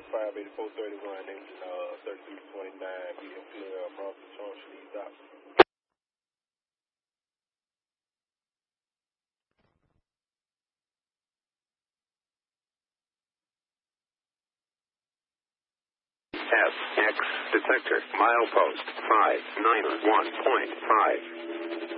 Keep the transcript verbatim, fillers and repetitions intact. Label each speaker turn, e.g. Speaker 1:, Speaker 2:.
Speaker 1: five eighty-four thirty-one, engine uh, thirty-three twenty-nine, medium clear, uh, Bronson Junction, East Dock.
Speaker 2: F X detector milepost five nine one point five.